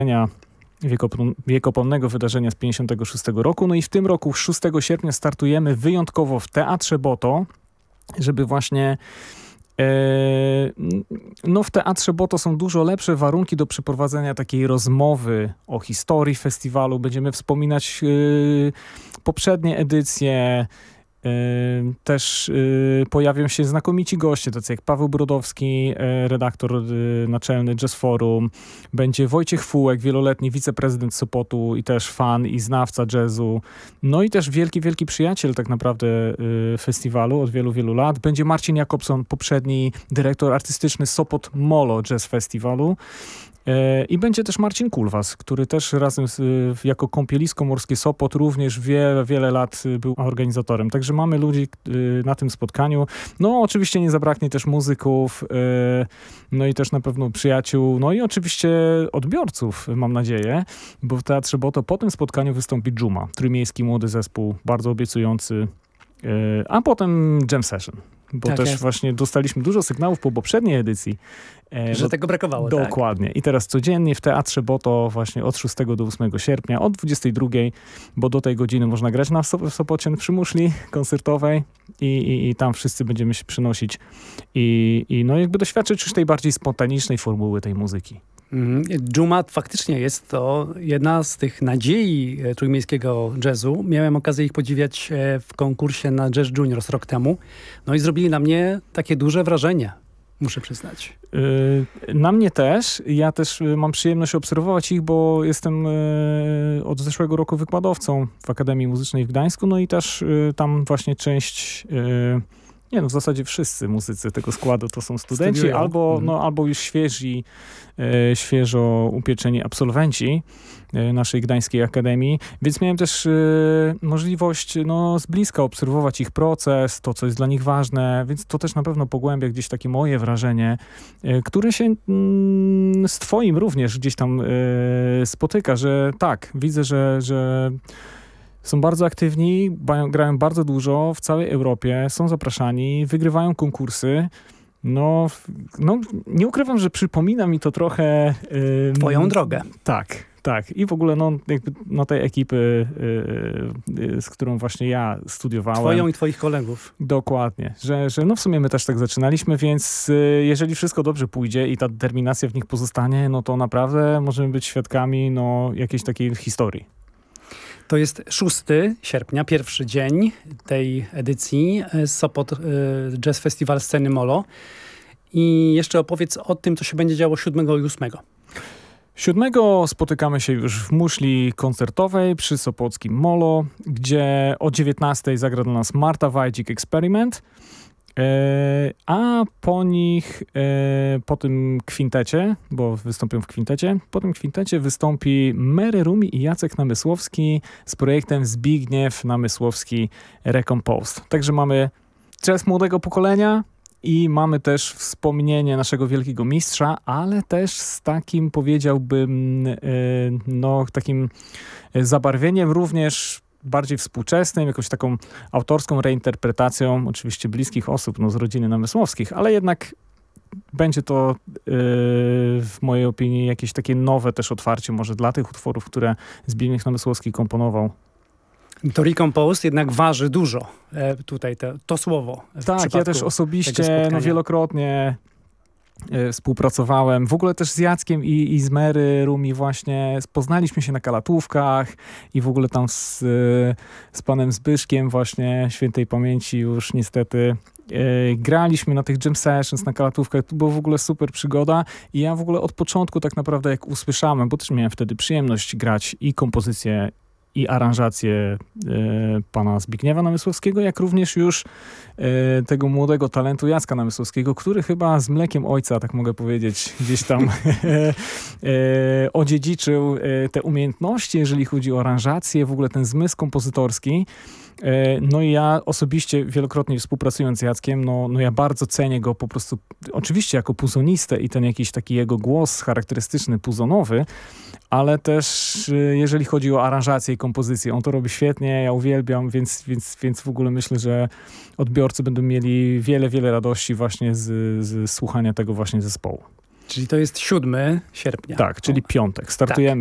wiekopomnego wydarzenia z 56 roku. No i w tym roku 6 sierpnia startujemy wyjątkowo w Teatrze Boto, żeby właśnie no w Teatrze Boto są dużo lepsze warunki do przeprowadzenia takiej rozmowy o historii festiwalu. Będziemy wspominać poprzednie edycje. Też pojawią się znakomici goście, tacy jak Paweł Brodowski, redaktor naczelny Jazz Forum. Będzie Wojciech Fułek, wieloletni wiceprezydent Sopotu i też fan i znawca jazzu. No i też wielki, wielki przyjaciel tak naprawdę festiwalu od wielu, wielu lat. Będzie Marcin Jakobson, poprzedni dyrektor artystyczny Sopot Molo Jazz Festiwalu. I będzie też Marcin Kulwas, który też razem jako Kąpielisko Morskie Sopot również wiele, wiele lat był organizatorem. Także mamy ludzi na tym spotkaniu. No oczywiście nie zabraknie też muzyków, no i też na pewno przyjaciół, no i oczywiście odbiorców, mam nadzieję, bo w Teatrze Boto po tym spotkaniu wystąpi Dżuma, trójmiejski młody zespół, bardzo obiecujący, a potem Jam Session. Bo tak też jest. właśnie dostaliśmy dużo sygnałów po poprzedniej edycji. Że tego brakowało, dokładnie. Tak? I teraz codziennie w Teatrze Boto właśnie od 6 do 8 sierpnia, od 22, bo do tej godziny można grać w Sopocie przy muszli koncertowej i tam wszyscy będziemy się przynosić i no jakby doświadczyć już tej bardziej spontanicznej formuły tej muzyki. Dżuma faktycznie jest to jedna z tych nadziei trójmiejskiego jazzu. Miałem okazję ich podziwiać w konkursie na Jazz Juniors rok temu. No i zrobili na mnie takie duże wrażenie, muszę przyznać. Na mnie też. Ja też mam przyjemność obserwować ich, bo jestem od zeszłego roku wykładowcą w Akademii Muzycznej w Gdańsku. No i też tam właśnie część... Nie no, w zasadzie wszyscy muzycy tego składu to są studenci, albo już świeżo upieczeni absolwenci naszej Gdańskiej Akademii, więc miałem też możliwość z bliska obserwować ich proces, to co jest dla nich ważne, więc to też na pewno pogłębia gdzieś takie moje wrażenie, które się z twoim również gdzieś tam spotyka, że tak, widzę, że są bardzo aktywni, grają bardzo dużo w całej Europie, są zapraszani, wygrywają konkursy. No, nie ukrywam, że przypomina mi to trochę... Twoją drogę. Tak. I w ogóle jakby tej ekipy, z którą właśnie ja studiowałem. Twoją i twoich kolegów. Dokładnie. Że w sumie my też tak zaczynaliśmy, więc jeżeli wszystko dobrze pójdzie i ta determinacja w nich pozostanie, no to naprawdę możemy być świadkami jakiejś takiej historii. To jest 6 sierpnia, pierwszy dzień tej edycji Sopot Jazz Festival Sceny Molo. I jeszcze opowiedz o tym, co się będzie działo 7 i 8. 7 spotykamy się już w muszli koncertowej przy Sopockim Molo, gdzie o 19 zagra dla nas Marta Wajdzik Experiment. A po nich, po tym kwintecie, bo wystąpią w kwintecie, po tym kwintecie wystąpi Mary Rumi i Jacek Namysłowski z projektem Zbigniew Namysłowski Recomposed. Także mamy jazz młodego pokolenia i mamy też wspomnienie naszego wielkiego mistrza, ale też z takim, powiedziałbym, takim zabarwieniem również bardziej współczesnym, jakąś taką autorską reinterpretacją, oczywiście bliskich osób z rodziny Namysłowskich, ale jednak będzie to w mojej opinii jakieś takie nowe też otwarcie może dla tych utworów, które Zbigniew Namysłowski komponował. To Recomposed jednak waży dużo tutaj to słowo. Tak, ja też osobiście wielokrotnie współpracowałem. W ogóle też z Jackiem i z Mary Rumi właśnie poznaliśmy się na kalatówkach i w ogóle tam z panem Zbyszkiem właśnie świętej pamięci już niestety graliśmy na tych jam sessions, na kalatówkach. To była w ogóle super przygoda i ja w ogóle od początku tak naprawdę jak usłyszałem, bo też miałem wtedy przyjemność grać i kompozycję i aranżację pana Zbigniewa Namysłowskiego, jak również już tego młodego talentu Jacka Namysłowskiego, który chyba z mlekiem ojca, tak mogę powiedzieć, gdzieś tam odziedziczył te umiejętności, jeżeli chodzi o aranżację, w ogóle ten zmysł kompozytorski. No i ja osobiście wielokrotnie współpracując z Jackiem, ja bardzo cenię go po prostu, oczywiście jako puzonistę i ten jakiś taki jego głos charakterystyczny, puzonowy, ale też jeżeli chodzi o aranżację i kompozycję, on to robi świetnie, ja uwielbiam, więc w ogóle myślę, że odbiorcy będą mieli wiele, wiele radości właśnie z słuchania tego właśnie zespołu. Czyli to jest 7 sierpnia. Tak, czyli piątek. Startujemy